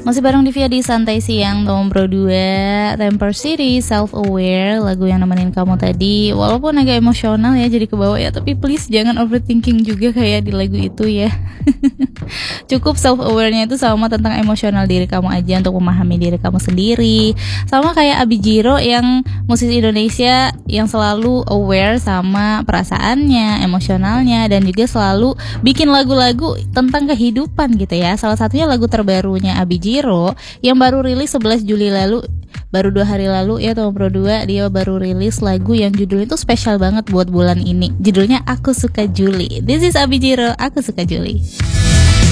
Masih bareng Divya di Santai Siang nomor 2 Temper City Self Aware, lagu yang nemenin kamu tadi. Walaupun agak emosional ya, jadi kebawa ya, tapi please jangan overthinking juga kayak di lagu itu ya. Cukup self awarenya itu sama tentang emosional diri kamu aja, untuk memahami diri kamu sendiri. Sama kayak Abi Jiro yang musisi Indonesia yang selalu aware sama perasaannya, emosionalnya, dan juga selalu bikin lagu-lagu tentang kehidupan gitu ya. Salah satunya lagu terbarunya Abi Jiro yang baru rilis 11 Juli lalu, baru 2 hari lalu ya, tahun Pro 2. Dia baru rilis lagu yang judulnya itu spesial banget buat bulan ini. Judulnya Aku Suka Juli. This is Abi Jiro, Aku Suka Juli.